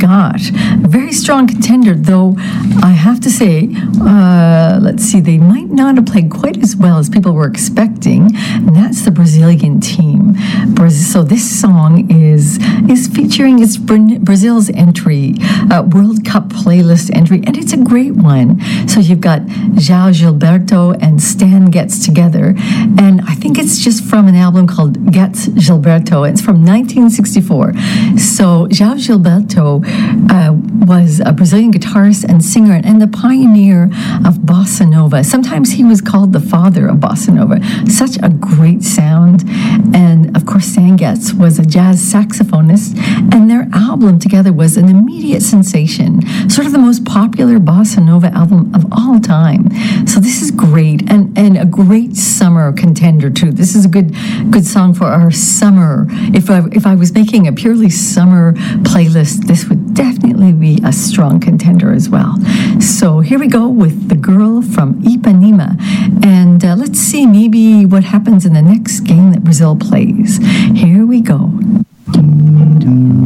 not. Very strong contender, though I have to say, let's see, they might not have played quite as well as people were expecting, and that's the Brazilian team. So this song is featuring, it's Brazil's entry, World Cup playlist entry, and it's a great one. So you've got João Gilberto and Stan Getz together, and I think it's just from an album called Getz Gilberto. It's from 1964. So João Gilberto was a Brazilian guitarist and singer and the pioneer of bossa nova. Sometimes he was called the father of bossa nova. Such a great sound. And of course, Stan Getz was a jazz saxophonist, and their album together was an immediate sensation, sort of the most popular bossa nova album of all time. So this is great, and a great summer contender too. This is a good song for our summer. If I was making a purely summer playlist, this would definitely be a strong contender as well. So here we go with The Girl from Ipanema, and let's see maybe what happens in the next game that Brazil plays. Here we go.